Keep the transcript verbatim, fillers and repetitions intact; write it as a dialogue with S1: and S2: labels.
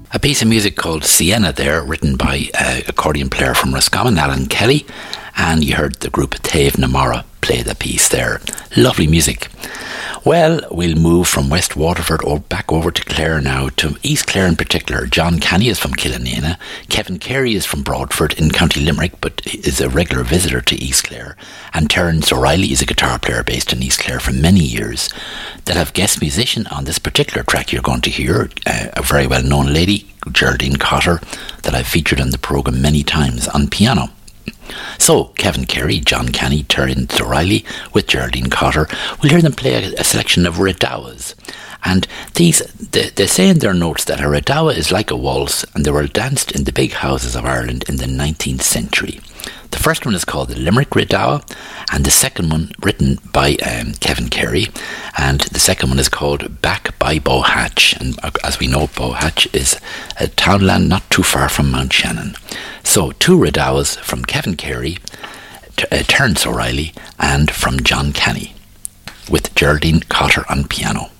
S1: A piece of music called Sienna there, written by uh, accordion player from Roscommon, Alan Kelly, and you heard the group Taobh Namara play the piece there. Lovely music. Well, we'll move from West Waterford or back over to Clare now, to East Clare in particular. John Canny is from Killanena. Kevin Carey is from Broadford in County Limerick, but is a regular visitor to East Clare. And Terence O'Reilly is a guitar player based in East Clare for many years. They'll have guest musician on this particular track you're going to hear, uh, a very well-known lady, Geraldine Cotter, that I've featured on the programme many times on piano. So, Kevin Carey, John Canny, Terence O'Reilly with Geraldine Cotter, we'll hear them play a, a selection of redowas. And these, they, they say in their notes that a redowa is like a waltz, and they were danced in the big houses of Ireland in the nineteenth century. The first one is called the Limerick Redowa, and the second one written by um, Kevin Carey, and the second one is called Back by Bowhatch. And as we know, Bowhatch is a townland not too far from Mount Shannon. So two redowas from Kevin Carey, T- uh, Terence O'Reilly, and from John Canny, with Geraldine Cotter on piano.